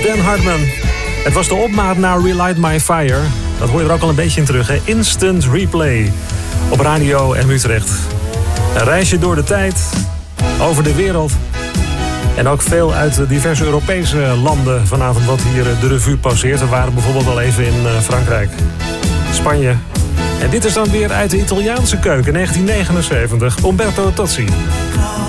Dan Hartman. Het was de opmaat naar Relight My Fire. Dat hoor je er ook al een beetje in terug, hè? Instant Replay. Op Radio en Utrecht. Een reisje door de tijd. Over de wereld. En ook veel uit diverse Europese landen vanavond wat hier de revue passeert. We waren bijvoorbeeld al even in Frankrijk, Spanje. En dit is dan weer uit de Italiaanse keuken, 1979. Umberto Tozzi.